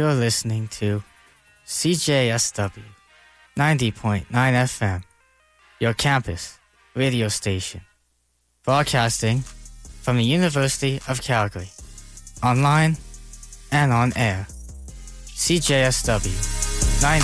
You're listening to CJSW 90.9 FM, your campus radio station, broadcasting from the University of Calgary, online and on air. CJSW